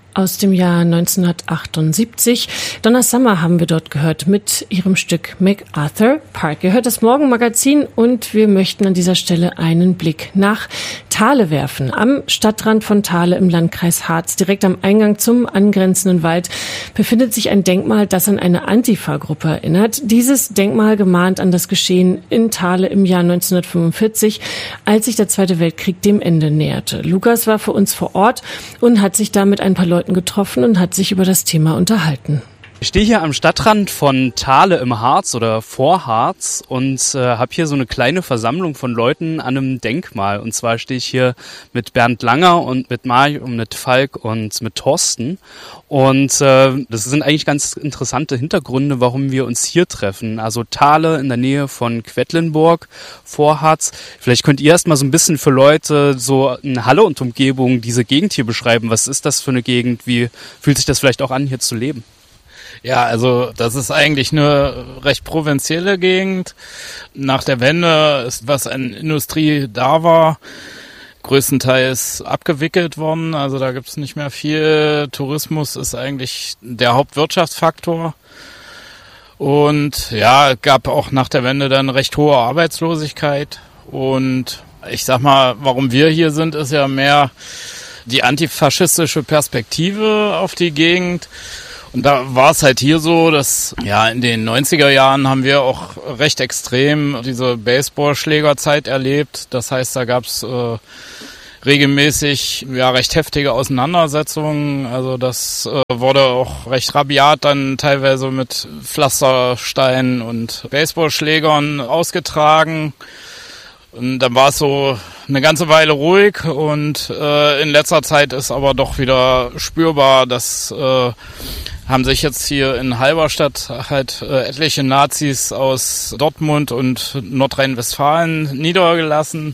aus dem Jahr 1978. Donna Summer haben wir dort gehört mit ihrem Stück MacArthur Park. Ihr hört das Morgenmagazin und wir möchten an dieser Stelle einen Blick nach Thale werfen. Am Stadtrand von Thale im Landkreis Harz, direkt am Eingang zum angrenzenden Wald, befindet sich ein Denkmal, das an eine Antifa-Gruppe erinnert. Dieses Denkmal gemahnt an das Geschehen in Thale im Jahr 1945, als sich der Zweite Weltkrieg dem Ende näherte. Lukas war für uns vor Ort und hat sich da mit ein paar Leuten getroffen und hat sich über das Thema unterhalten. Ich stehe hier am Stadtrand von Thale im Harz oder vor Harz und habe hier so eine kleine Versammlung von Leuten an einem Denkmal. Und zwar stehe ich hier mit Bernd Langer und mit Mario und mit Falk und mit Thorsten. Und das sind eigentlich ganz interessante Hintergründe, warum wir uns hier treffen. Also Thale in der Nähe von Quedlinburg, vor Harz. Vielleicht könnt ihr erst mal so ein bisschen für Leute so in Halle und Umgebung diese Gegend hier beschreiben. Was ist das für eine Gegend? Wie fühlt sich das vielleicht auch an, hier zu leben? Ja, also das ist eigentlich eine recht provinzielle Gegend. Nach der Wende ist, was an Industrie da war, größtenteils abgewickelt worden. Also da gibt es nicht mehr viel. Tourismus ist eigentlich der Hauptwirtschaftsfaktor. Und ja, es gab auch nach der Wende dann recht hohe Arbeitslosigkeit. Und ich sag mal, warum wir hier sind, ist ja mehr die antifaschistische Perspektive auf die Gegend. Und da war es halt hier so, dass ja in den 90er Jahren haben wir auch recht extrem diese Baseballschlägerzeit erlebt. Das heißt, da gab es regelmäßig ja recht heftige Auseinandersetzungen. Also das wurde auch recht rabiat dann teilweise mit Pflastersteinen und Baseballschlägern ausgetragen. Und dann war es so eine ganze Weile ruhig und in letzter Zeit ist aber doch wieder spürbar, dass haben sich jetzt hier in Halberstadt halt etliche Nazis aus Dortmund und Nordrhein-Westfalen niedergelassen.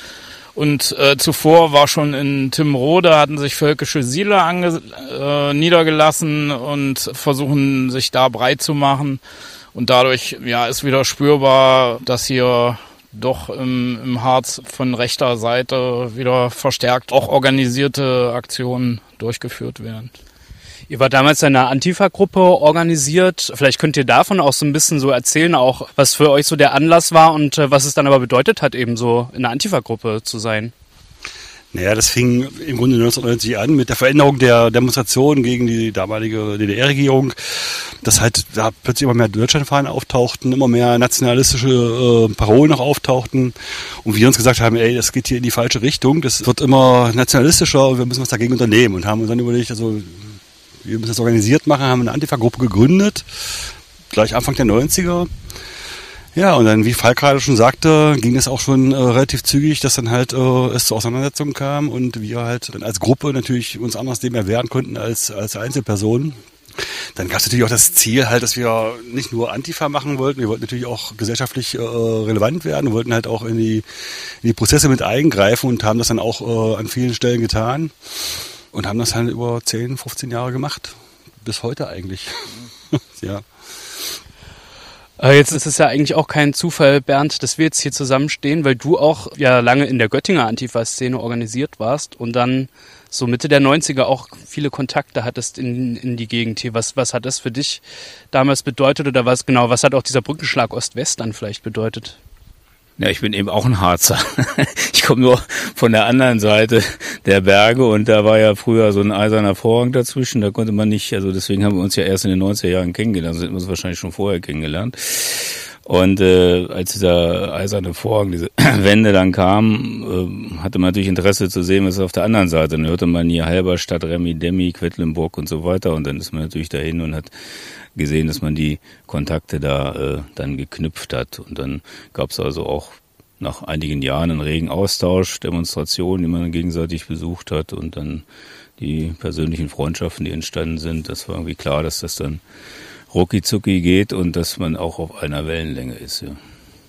Und zuvor war schon in Timmrode, hatten sich völkische Siedler niedergelassen und versuchen sich da breit zu machen. Und dadurch ja ist wieder spürbar, dass hier doch im Harz von rechter Seite wieder verstärkt auch organisierte Aktionen durchgeführt werden. Ihr wart damals in einer Antifa-Gruppe organisiert. Vielleicht könnt ihr davon auch so ein bisschen so erzählen, auch was für euch so der Anlass war und was es dann aber bedeutet hat, eben so in einer Antifa-Gruppe zu sein. Naja, das fing im Grunde 1990 an mit der Veränderung der Demonstrationen gegen die damalige DDR-Regierung, dass halt da plötzlich immer mehr Deutschlandfahnen auftauchten, immer mehr nationalistische Parolen noch auftauchten und wir uns gesagt haben, ey, das geht hier in die falsche Richtung, das wird immer nationalistischer und wir müssen was dagegen unternehmen und haben uns dann überlegt, also wir müssen das organisiert machen, haben eine Antifa-Gruppe gegründet, gleich Anfang der 90er. Ja, und dann, wie Falk gerade schon sagte, ging es auch schon relativ zügig, dass dann halt es zu Auseinandersetzungen kam und wir halt dann als Gruppe natürlich uns anders dem erwehren konnten als Einzelpersonen. Dann gab es natürlich auch das Ziel halt, dass wir nicht nur Antifa machen wollten, wir wollten natürlich auch gesellschaftlich relevant werden, wir wollten halt auch in die Prozesse mit eingreifen und haben das dann auch an vielen Stellen getan. Und haben das halt über 10, 15 Jahre gemacht. Bis heute eigentlich. Ja. Jetzt ist es ja eigentlich auch kein Zufall, Bernd, dass wir jetzt hier zusammenstehen, weil du auch ja lange in der Göttinger Antifa-Szene organisiert warst und dann so Mitte der 90er auch viele Kontakte hattest in die Gegend hier. Was hat das für dich damals bedeutet oder was hat auch dieser Brückenschlag Ost-West dann vielleicht bedeutet? Ja, ich bin eben auch ein Harzer. Ich komme nur von der anderen Seite der Berge und da war ja früher so ein eiserner Vorhang dazwischen, da konnte man nicht, also deswegen haben wir uns ja erst in den 90er Jahren kennengelernt, also hätten wir uns wahrscheinlich schon vorher kennengelernt. Und als dieser eiserne Vorhang, diese Wände dann kam, hatte man natürlich Interesse zu sehen, was ist auf der anderen Seite. Dann hörte man hier Halberstadt, Remi, Demi, Quedlinburg und so weiter und dann ist man natürlich dahin und hat gesehen, dass man die Kontakte da dann geknüpft hat. Und dann gab es also auch nach einigen Jahren einen regen Austausch, Demonstrationen, die man gegenseitig besucht hat und dann die persönlichen Freundschaften, die entstanden sind. Das war irgendwie klar, dass das dann rucki-zucki geht und dass man auch auf einer Wellenlänge ist. Ja.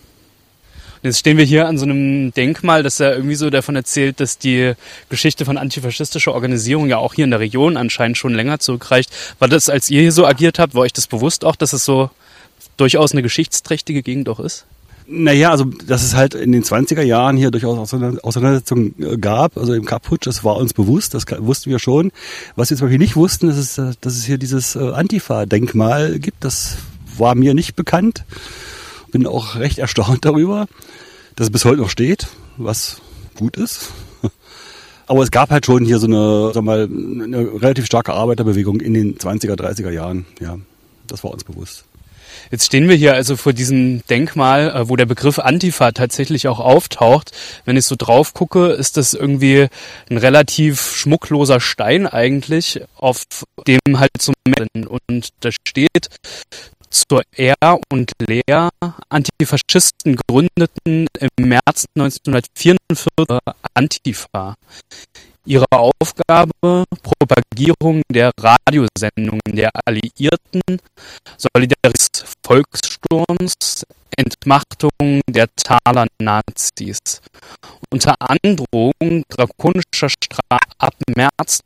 Jetzt stehen wir hier an so einem Denkmal, das ja irgendwie so davon erzählt, dass die Geschichte von antifaschistischer Organisierung ja auch hier in der Region anscheinend schon länger zurückreicht. War das, als ihr hier so agiert habt, war euch das bewusst auch, dass es so durchaus eine geschichtsträchtige Gegend auch ist? Naja, also dass es halt in den 20er Jahren hier durchaus Auseinandersetzungen gab, also im Kapp-Putsch, das war uns bewusst, das wussten wir schon. Was wir zum Beispiel nicht wussten, ist, dass es hier dieses Antifa-Denkmal gibt, das war mir nicht bekannt. Bin auch recht erstaunt darüber, dass es bis heute noch steht, was gut ist. Aber es gab halt schon hier so eine relativ starke Arbeiterbewegung in den 20er, 30er Jahren. Ja, das war uns bewusst. Jetzt stehen wir hier also vor diesem Denkmal, wo der Begriff Antifa tatsächlich auch auftaucht. Wenn ich so drauf gucke, ist das irgendwie ein relativ schmuckloser Stein eigentlich, auf dem halt so und da steht: Zur Ehr und Lehr Antifaschisten gründeten im März 1944 Antifa. Ihre Aufgabe: Propagierung der Radiosendungen der Alliierten, Solidarität Volkssturms, Entmachtung der Thaler Nazis. Unter Androhung drakonischer Strafe ab März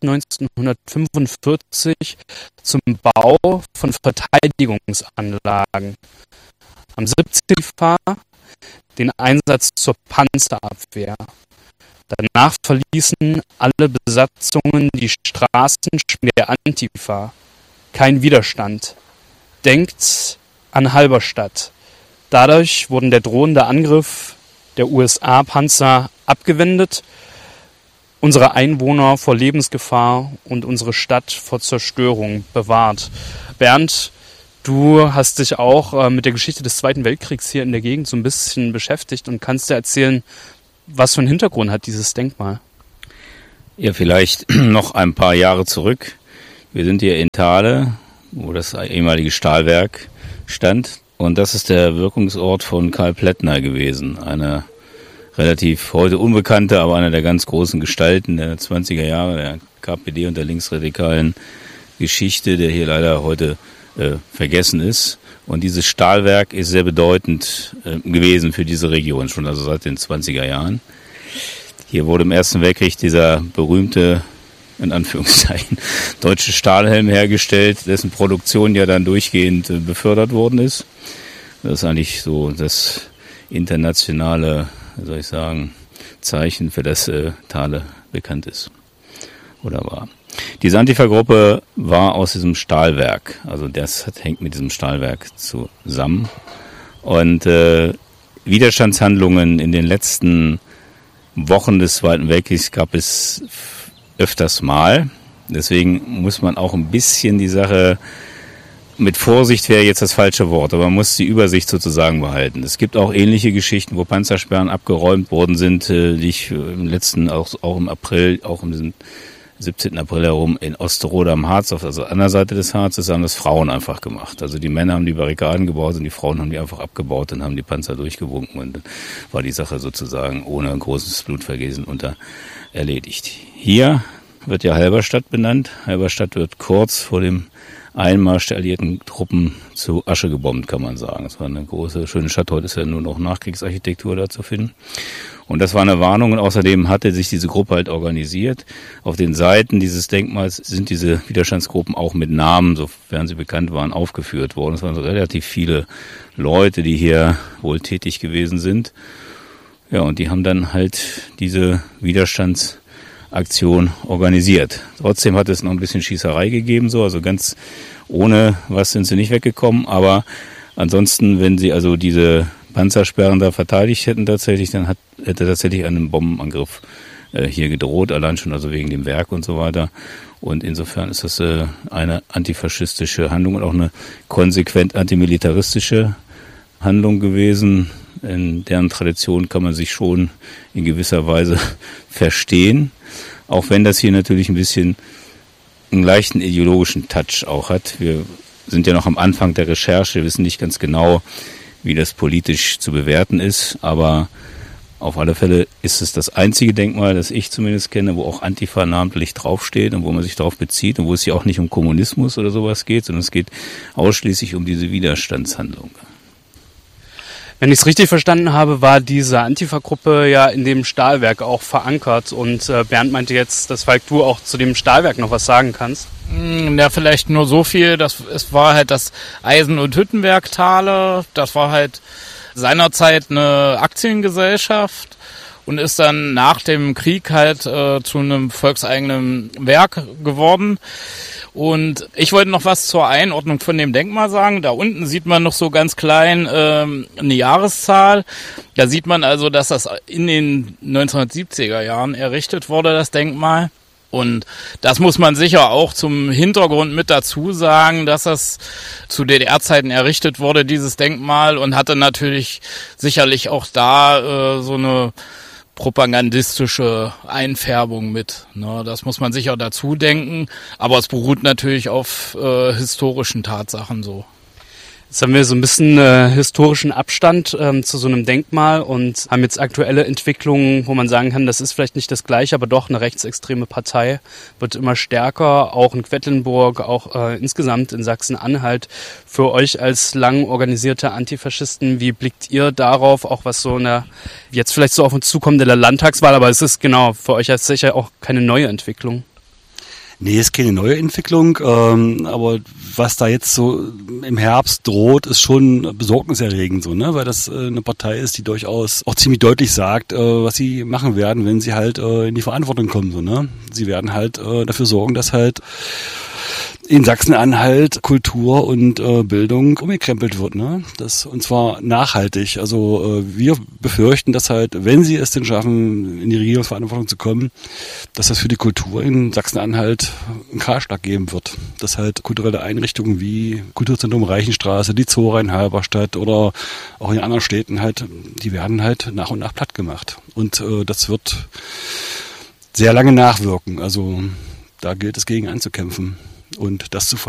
1945 zum Bau von Verteidigungsanlagen. Am 17. den Einsatz zur Panzerabwehr. Danach verließen alle Besatzungen die Straßen der Antifa. Kein Widerstand. Denkt an Halberstadt. Dadurch wurden der drohende Angriff der USA-Panzer abgewendet, unsere Einwohner vor Lebensgefahr und unsere Stadt vor Zerstörung bewahrt. Bernd, du hast dich auch mit der Geschichte des Zweiten Weltkriegs hier in der Gegend so ein bisschen beschäftigt und kannst dir erzählen, was für einen Hintergrund hat dieses Denkmal? Ja, vielleicht noch ein paar Jahre zurück. Wir sind hier in Thale, wo das ehemalige Stahlwerk stand. Und das ist der Wirkungsort von Karl Plättner gewesen. Eine relativ heute unbekannte, aber einer der ganz großen Gestalten der 20er Jahre, der KPD und der linksradikalen Geschichte, der hier leider heute vergessen ist. Und dieses Stahlwerk ist sehr bedeutend gewesen für diese Region, schon also seit den 20er Jahren. Hier wurde im Ersten Weltkrieg dieser berühmte, in Anführungszeichen, deutsche Stahlhelm hergestellt, dessen Produktion ja dann durchgehend befördert worden ist. Das ist eigentlich so das internationale, wie soll ich sagen, Zeichen, für das Thale bekannt ist oder war. Diese Antifa-Gruppe war aus diesem Stahlwerk, also das hängt mit diesem Stahlwerk zusammen. Und Widerstandshandlungen in den letzten Wochen des Zweiten Weltkriegs gab es öfters mal. Deswegen muss man auch ein bisschen die Sache, mit Vorsicht wäre jetzt das falsche Wort, aber man muss die Übersicht sozusagen behalten. Es gibt auch ähnliche Geschichten, wo Panzersperren abgeräumt worden sind, die ich im letzten, auch im April, auch um diesen 17. April herum in Osterode am Harz, auf der anderen Seite des Harzes, haben das Frauen einfach gemacht. Also die Männer haben die Barrikaden gebaut und die Frauen haben die einfach abgebaut und haben die Panzer durchgewunken und dann war die Sache sozusagen ohne ein großes Blutvergießen erledigt. Hier wird ja Halberstadt benannt. Halberstadt wird kurz vor dem Einmarsch der alliierten Truppen zu Asche gebombt, kann man sagen. Es war eine große, schöne Stadt. Heute ist ja nur noch Nachkriegsarchitektur da zu finden. Und das war eine Warnung. Und außerdem hatte sich diese Gruppe halt organisiert. Auf den Seiten dieses Denkmals sind diese Widerstandsgruppen auch mit Namen, sofern sie bekannt waren, aufgeführt worden. Es waren so relativ viele Leute, die hier wohl tätig gewesen sind. Ja, und die haben dann halt diese Widerstandsaktion organisiert. Trotzdem hat es noch ein bisschen Schießerei gegeben, also ganz ohne was sind sie nicht weggekommen, aber ansonsten, wenn sie also diese Panzersperren da verteidigt hätten tatsächlich, dann hätte tatsächlich einen Bombenangriff hier gedroht, allein schon also wegen dem Werk und so weiter. Und insofern ist das eine antifaschistische Handlung und auch eine konsequent antimilitaristische Handlung gewesen. In deren Tradition kann man sich schon in gewisser Weise verstehen, auch wenn das hier natürlich ein bisschen einen leichten ideologischen Touch auch hat. Wir sind ja noch am Anfang der Recherche, wir wissen nicht ganz genau, wie das politisch zu bewerten ist, aber auf alle Fälle ist es das einzige Denkmal, das ich zumindest kenne, wo auch Antifa namentlich draufsteht und wo man sich darauf bezieht und wo es hier auch nicht um Kommunismus oder sowas geht, sondern es geht ausschließlich um diese Widerstandshandlung. Wenn ich es richtig verstanden habe, war diese Antifa-Gruppe ja in dem Stahlwerk auch verankert und Bernd meinte jetzt, dass Falk, du auch zu dem Stahlwerk noch was sagen kannst. Ja, vielleicht nur so viel, dass es war halt das Eisen- und Hüttenwerk Thale, das war halt seinerzeit eine Aktiengesellschaft und ist dann nach dem Krieg halt zu einem volkseigenen Werk geworden. Und ich wollte noch was zur Einordnung von dem Denkmal sagen. Da unten sieht man noch so ganz klein eine Jahreszahl. Da sieht man also, dass das in den 1970er Jahren errichtet wurde, das Denkmal. Und das muss man sicher auch zum Hintergrund mit dazu sagen, dass das zu DDR-Zeiten errichtet wurde, dieses Denkmal, und hatte natürlich sicherlich auch da so eine propagandistische Einfärbung mit. Ne, das muss man sicher dazu denken, aber es beruht natürlich auf historischen Tatsachen so. Jetzt haben wir so ein bisschen historischen Abstand zu so einem Denkmal und haben jetzt aktuelle Entwicklungen, wo man sagen kann, das ist vielleicht nicht das Gleiche, aber doch eine rechtsextreme Partei wird immer stärker, auch in Quedlinburg, auch insgesamt in Sachsen-Anhalt. Für euch als lang organisierte Antifaschisten, wie blickt ihr darauf, auch was so eine jetzt vielleicht so auf uns zukommt in der Landtagswahl, aber es ist genau für euch als sicher auch keine neue Entwicklung. Nee, ist keine neue Entwicklung, aber was da jetzt so im Herbst droht, ist schon besorgniserregend, so, ne? Weil das eine Partei ist, die durchaus auch ziemlich deutlich sagt, was sie machen werden, wenn sie halt in die Verantwortung kommen, so, ne? Sie werden halt dafür sorgen, dass halt in Sachsen-Anhalt Kultur und Bildung umgekrempelt wird, ne? Und zwar nachhaltig. Also wir befürchten, dass halt, wenn sie es denn schaffen, in die Regierungsverantwortung zu kommen, dass das für die Kultur in Sachsen-Anhalt einen Kahlschlag geben wird. Dass halt kulturelle Einrichtungen wie Kulturzentrum Reichenstraße, die Zora in Halberstadt oder auch in anderen Städten halt, die werden halt nach und nach platt gemacht. Und das wird sehr lange nachwirken. Also da gilt es gegen anzukämpfen und das zu